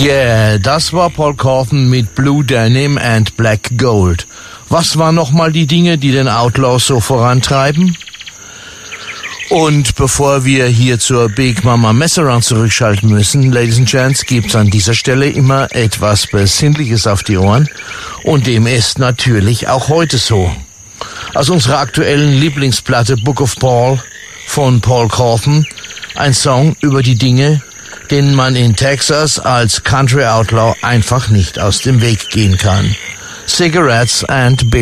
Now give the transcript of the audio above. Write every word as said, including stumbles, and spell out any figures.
Yeah, das war Paul Cawthon mit Blue Denim and Black Gold. Was waren nochmal die Dinge, die den Outlaws so vorantreiben? Und bevor wir hier zur Big Mama Messaround zurückschalten müssen, Ladies and Gents, gibt's an dieser Stelle immer etwas Besinnliches auf die Ohren. Und dem ist natürlich auch heute so. Aus unserer aktuellen Lieblingsplatte Book of Paul von Paul Cawthon, ein Song über die Dinge, denen man in Texas als Country Outlaw einfach nicht aus dem Weg gehen kann. Cigarettes and Billy.